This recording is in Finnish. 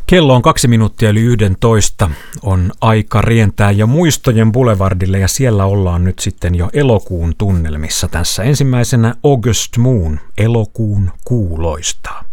Kello on 2 minuuttia yli 11. On aika rientää jo muistojen boulevardille ja siellä ollaan nyt sitten jo elokuun tunnelmissa. Tässä ensimmäisenä August Moon, elokuun kuu loistaa.